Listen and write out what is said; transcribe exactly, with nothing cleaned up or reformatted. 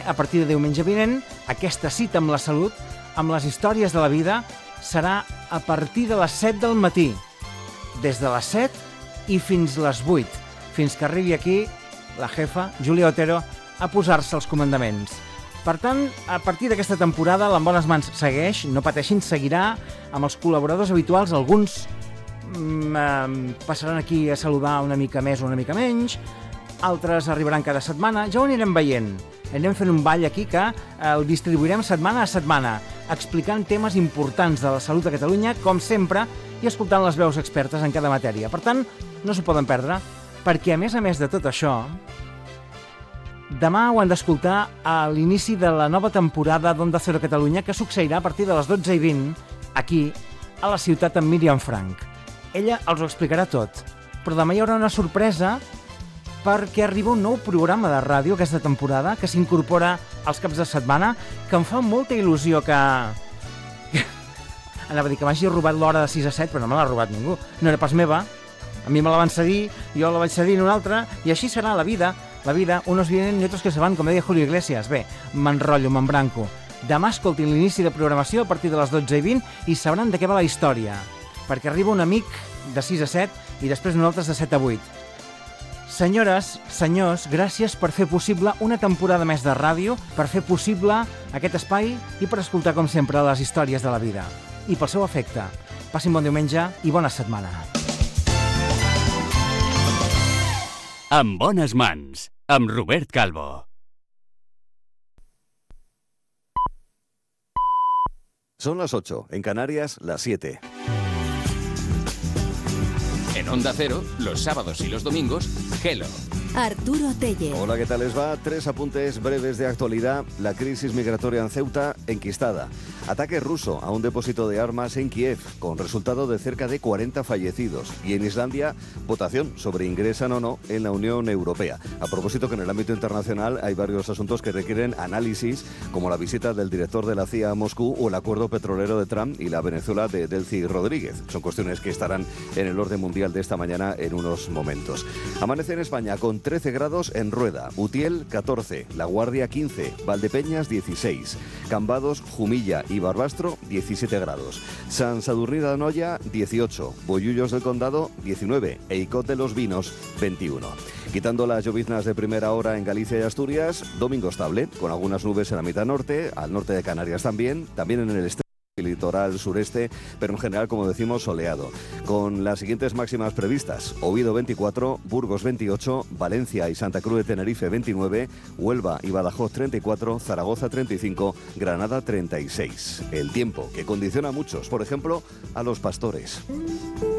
a partir de diumenge vinent, aquesta cita amb la salut, amb les històries de la vida, serà a partir de les set del matí, des de les set i fins les vuit, fins que arribi aquí la jefa, Júlia Otero, a posar-se els comandaments. Per tant, a partir d'aquesta temporada, l'En Bones Mans segueix, no pateixin, seguirà amb els col·laboradors habituals. Alguns mm, passaran aquí a saludar una mica més o una mica menys, altres arribaran cada setmana, ja ho anirem veient. Anem fent un ball aquí que el distribuirem setmana a setmana, explicant temes importants de la salut a Catalunya, com sempre, i escoltant les veus expertes en cada matèria. Per tant, no s'ho poden perdre, perquè a més a més de tot això, demà ho han d'escoltar a l'inici de la nova temporada d'Onda Cero Catalunya, que succeirà a partir de les dotze i vint, aquí, a la ciutat amb Míriam Frank. Ella els ho explicarà tot, però demà hi haurà una sorpresa perquè arriba un nou programa de ràdio aquesta temporada que s'incorpora als caps de setmana, que em fa molta il·lusió que... Anava a dir que m'hagi robat l'hora de sis a set, però no me l'ha robat ningú. No era pas meva. A mi me la van cedir, jo la vaig cedir en una altra, i així serà la vida. La vida, unos vienen y otros que se van, com deia Julio Iglesias. Bé, m'enrotllo, m'embranco. Demà escoltin l'inici de programació a partir de les dotze i vint i sabran de què va la història. Perquè arriba un amic de sis a set i després nosaltres de set a vuit. Senyores, senyors, gràcies per fer possible una temporada més de ràdio, per fer possible aquest espai i per escoltar, com sempre, les històries de la vida. I pel seu afecte. Passin bon diumenge i bona setmana. En bones mans, amb Robert Calvo. Son las ocho, en Canarias las siete. En Onda Cero, los sábados y los domingos, Hello. Arturo Tellez. Hola, ¿qué tal les va? Tres apuntes breves de actualidad. La crisis migratoria en Ceuta enquistada. Ataque ruso a un depósito de armas en Kiev, con resultado de cerca de cuarenta fallecidos. Y en Islandia, votación sobre ingresan o no en la Unión Europea. A propósito que en el ámbito internacional hay varios asuntos que requieren análisis, como la visita del director de la C I A a Moscú o el acuerdo petrolero de Trump y la Venezuela de Delcy Rodríguez. Son cuestiones que estarán en el orden mundial de esta mañana en unos momentos. Amanece en España con trece grados en Rueda, Utiel catorce, La Guardia quince, Valdepeñas dieciséis, Cambados, Jumilla y Barbastro diecisiete grados, San Sadurní de Anoia dieciocho, Bollullos del Condado diecinueve e Icot de los Vinos veintiuno. Quitando las lloviznas de primera hora en Galicia y Asturias, domingo estable, con algunas nubes en la mitad norte, al norte de Canarias también, también en el este el litoral sureste, pero en general, como decimos, soleado. Con las siguientes máximas previstas: Oviedo veinticuatro, Burgos veintiocho, Valencia y Santa Cruz de Tenerife veintinueve, Huelva y Badajoz treinta y cuatro, Zaragoza treinta y cinco, Granada treinta y seis. El tiempo que condiciona a muchos, por ejemplo, a los pastores.